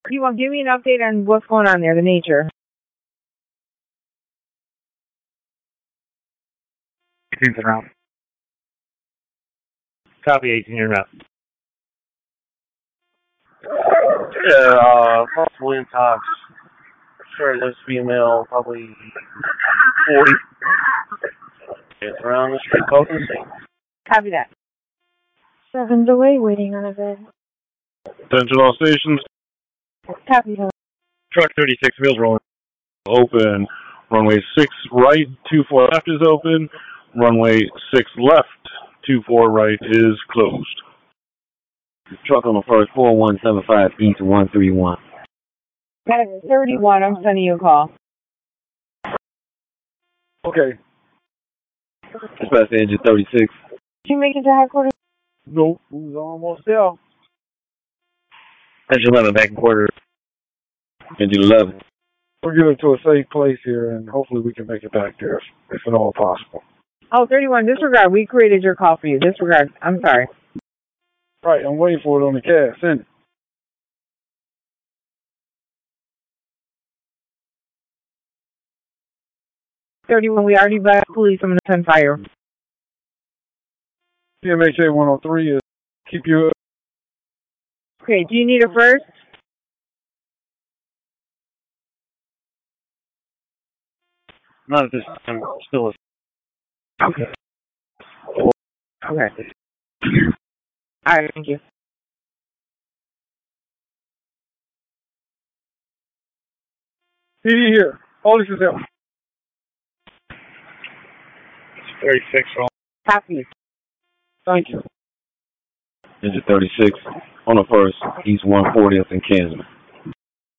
You want to give me an update on what's going on there, the nature? 18's en route. Copy, 18, you're en route. Yeah, possibly in talks. Shirtless female, probably 40. It's around the street potency. Copy that. 7's away, waiting on a bed. Attention all stations. Copy that. Truck 36, wheels rolling. Open. Runway 6 right, 24 left is open. Runway 6 left, 24 right is closed. Truck on the first 4175 into 131. That's 31, I'm sending you a call. Okay. Dispatch engine 36. Did you make it to headquarters? Nope, we was almost there. Engine 11 back in quarter. Engine 11. We'll get it to a safe place here, and hopefully we can make it back there, if at all possible. Oh, 31, disregard. We created your call for you. Disregard. I'm sorry. Right, I'm waiting for it on the cast. Send it. We already got police. I'm going to send fire. PMHA 103 is keep you. Okay, do you need it first? Not at this time. Still a... Okay. Okay. All right, thank you. PD here. All this is out. 36, roll. Copy. Thank you. Engine 36 on the first, East 140th in Kansas.